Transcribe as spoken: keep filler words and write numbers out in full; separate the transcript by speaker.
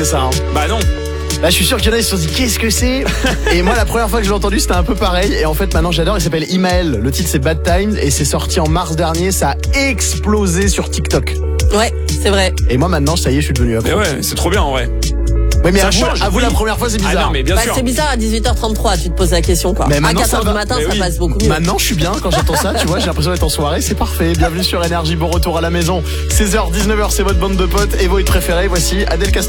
Speaker 1: C'est ça, hein.
Speaker 2: Bah non.
Speaker 1: Là, je suis sûr qu'il y en a, ils se sont dit, qu'est-ce que c'est? Et moi, la première fois que je l'ai entendu, c'était un peu pareil. Et en fait, maintenant, j'adore. Il s'appelle Imael. Le titre, c'est Bad Times. Et c'est sorti en mars dernier. Ça a explosé sur TikTok.
Speaker 3: Ouais, c'est vrai.
Speaker 1: Et moi, maintenant, ça y est, je suis devenu accro.
Speaker 2: Mais ouais, c'est trop bien en vrai.
Speaker 1: Oui, mais
Speaker 2: Ça
Speaker 1: à vous,
Speaker 2: change,
Speaker 1: à vous
Speaker 2: oui.
Speaker 1: la première fois, c'est bizarre.
Speaker 2: Ah non, mais bien
Speaker 3: Bah,
Speaker 2: sûr.
Speaker 3: c'est bizarre à dix-huit heures trente-trois, tu te poses la question quoi.
Speaker 1: Mais
Speaker 3: À
Speaker 1: maintenant,
Speaker 3: quatre heures
Speaker 1: ça
Speaker 3: du
Speaker 1: va.
Speaker 3: matin,
Speaker 2: Mais
Speaker 3: ça
Speaker 2: oui.
Speaker 3: passe beaucoup mieux.
Speaker 1: Maintenant, je suis bien quand j'entends ça, tu vois, j'ai l'impression d'être en soirée, c'est parfait. Bienvenue sur Énergie, bon retour à la maison. seize heures, dix-neuf heures, c'est votre bande de potes et vos hits préférés. Voici Adèle Castor.